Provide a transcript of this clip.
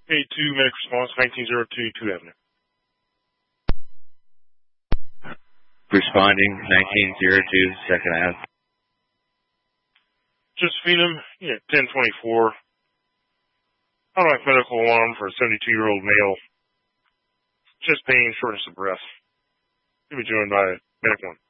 A2 medic response, 1902 2 Avenue. Responding, 1902 2nd Ave. Josephine, 1024. Automatic medical alarm for a 72-year-old male. Chest pain, shortness of breath. To be joined by medic 1.